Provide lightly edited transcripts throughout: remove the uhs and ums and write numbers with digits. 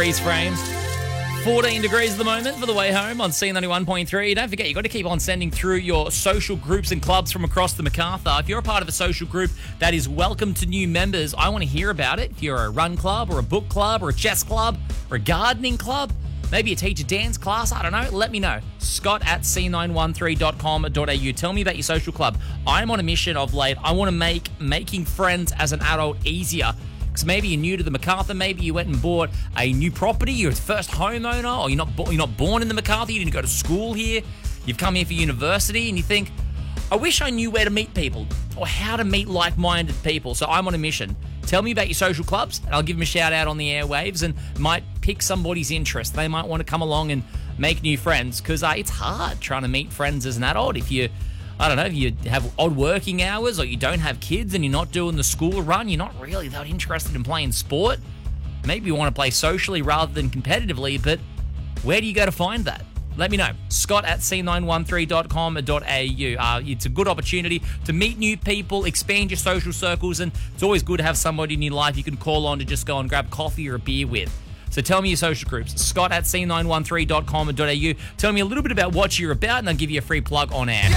Freeze frame. 14 degrees at the moment for the way home on C91.3. Don't forget, you've got to keep on sending through your social groups and clubs from across the Macarthur. If you're a part of a social group that is welcome to new members, I want to hear about it. If you're a run club or a book club or a chess club or a gardening club, maybe a teacher dance class, I don't know, let me know. Scott at c913.com.au. Tell me about your social club. I'm on a mission of late. I want to make making friends as an adult easier. Because maybe you're new to the Macarthur, maybe you went and bought a new property, you're a first homeowner, or you're not born in the Macarthur, you didn't go to school here, you've come here for university, and you think, I wish I knew where to meet people, or how to meet like-minded people, so I'm on a mission. Tell me about your social clubs, and I'll give them a shout-out on the airwaves, and might pick somebody's interest. They might want to come along and make new friends, because it's hard trying to meet friends as an adult if you have odd working hours or you don't have kids and you're not doing the school run, you're not really that interested in playing sport. Maybe you want to play socially rather than competitively, but where do you go to find that? Let me know. Scott at c913.com.au. It's a good opportunity to meet new people, expand your social circles, and it's always good to have somebody in your life you can call on to just go and grab coffee or a beer with. So tell me your social groups. Scott at c913.com.au. Tell me a little bit about what you're about, and I'll give you a free plug on air.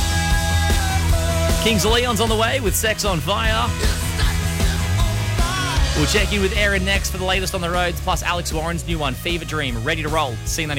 Kings of Leon's on the way with Sex on Fire. We'll check in with Erin next for the latest on the roads, plus Alex Warren's new one, Fever Dream, ready to roll.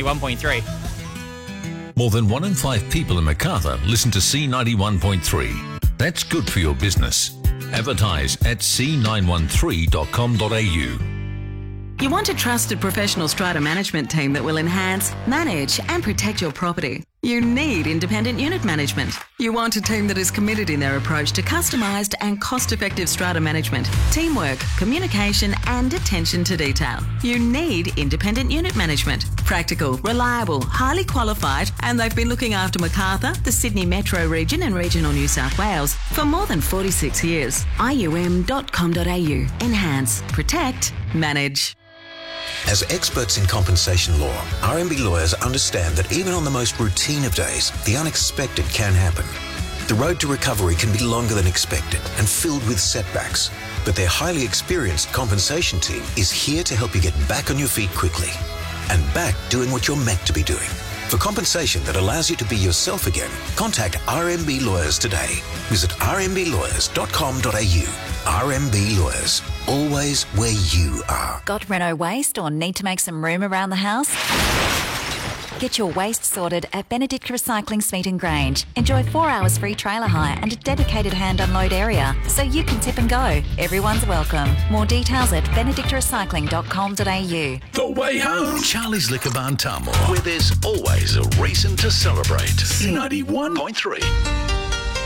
C91.3. More than 1 in 5 people in Macarthur listen to C91.3. That's good for your business. Advertise at c913.com.au. You want a trusted professional strata management team that will enhance, manage and protect your property. You need independent unit management. You want a team that is committed in their approach to customised and cost-effective strata management, teamwork, communication and attention to detail. You need independent unit management. Practical, reliable, highly qualified, and they've been looking after Macarthur, the Sydney Metro region and regional New South Wales for more than 46 years. IUM.com.au. Enhance, protect, manage. As experts in compensation law, RMB lawyers understand that even on the most routine of days, the unexpected can happen. The road to recovery can be longer than expected and filled with setbacks, but their highly experienced compensation team is here to help you get back on your feet quickly and back doing what you're meant to be doing. For compensation that allows you to be yourself again, contact RMB Lawyers today. Visit rmblawyers.com.au. RMB Lawyers, always where you are. Got Renault waste or need to make some room around the house? Get your waste sorted at Benedict Recycling Smeaton Grange. Enjoy 4 hours free trailer hire and a dedicated hand unload area so you can tip and go. Everyone's welcome. More details at benedictrecycling.com.au. The way home. Charlie's Liquor Barn Tamworth, where there's always a reason to celebrate. C91.3.